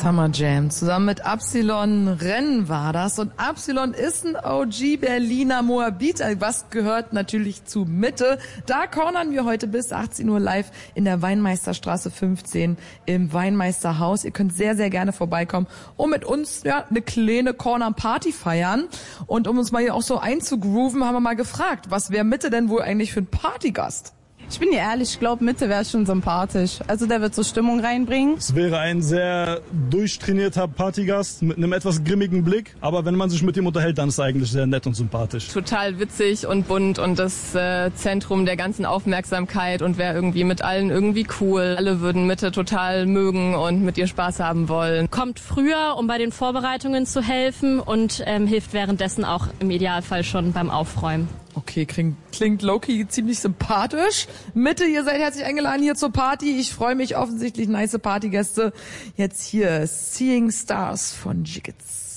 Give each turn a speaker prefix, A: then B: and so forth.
A: Summer Jam. Zusammen mit Absilon Rennen war das. Und Absilon ist ein OG Berliner Moabiter. Was gehört natürlich zu Mitte. Da cornern wir heute bis 18 Uhr live in der Weinmeisterstraße 15 im Weinmeisterhaus. Ihr könnt sehr, sehr gerne vorbeikommen und mit uns eine kleine Corner-Party feiern. Und um uns mal hier auch so einzugrooven, haben wir mal gefragt, was wäre Mitte denn wohl eigentlich für ein Partygast?
B: Ich bin dir ehrlich, ich glaube, Mitte wäre schon sympathisch. Also der wird so Stimmung reinbringen.
C: Es wäre ein sehr durchtrainierter Partygast mit einem etwas grimmigen Blick. Aber wenn man sich mit ihm unterhält, dann ist er eigentlich sehr nett und sympathisch.
D: Total witzig und bunt und das Zentrum der ganzen Aufmerksamkeit und wäre irgendwie mit allen irgendwie cool. Alle würden Mitte total mögen und mit ihr Spaß haben wollen.
E: Kommt früher, um bei den Vorbereitungen zu helfen und hilft währenddessen auch im Idealfall schon beim Aufräumen.
A: Okay, klingt low-key ziemlich sympathisch. Mitte, ihr seid herzlich eingeladen hier zur Party. Ich freue mich, offensichtlich nice Partygäste. Jetzt hier Seeing Stars von Jiggets.